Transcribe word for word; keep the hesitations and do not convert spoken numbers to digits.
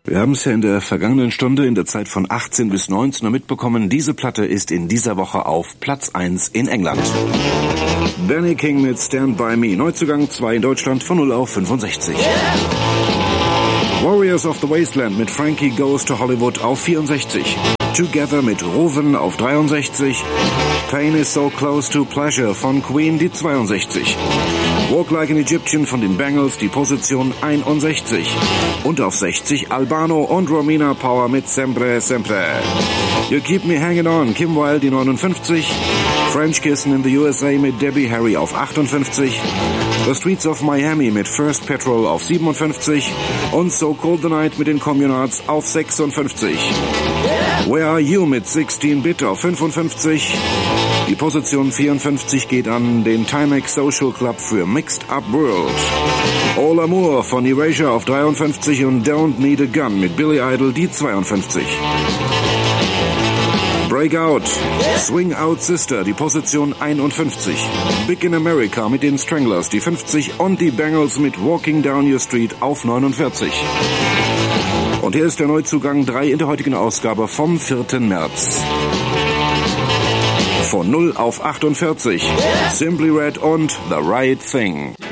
Wir haben es ja in der vergangenen Stunde in der Zeit von achtzehn bis neunzehn Uhr mitbekommen. Diese Platte ist in dieser Woche auf Platz eins in England. Benny King mit Stand By Me. Neuzugang zwei in Deutschland von null auf fünfundsechzig. Warriors of the Wasteland mit Frankie Goes to Hollywood auf vierundsechzig. Together mit Roven auf dreiundsechzig. Pain is so close to pleasure von Queen die zweiundsechzig. Walk Like an Egyptian von den Bangles die Position einundsechzig. Und auf sechzig Albano und Romina Power mit Sempre Sempre. You Keep Me Hanging On, Kim Wilde die neunundfünfzig. French Kissin' in the U S A mit Debbie Harry auf achtundfünfzig. The Streets of Miami mit First Petrol auf siebenundfünfzig. Und So Cold the Night mit den Communards auf sechsundfünfzig. Where Are You mit sechzehn Bit auf fünfundfünfzig. Die Position vierundfünfzig geht an den Timex Social Club für Mixed Up World. All Amour von Erasure auf dreiundfünfzig und Don't Need a Gun mit Billy Idol die zweiundfünfzig. Breakout, Swing Out Sister, die Position einundfünfzig. Big in America mit den Stranglers die fünfzig und die Bangles mit Walking Down Your Street auf neunundvierzig. Und hier ist der Neuzugang drei in der heutigen Ausgabe vom vierten März. Von null auf achtundvierzig. Simply Red und The Right Thing.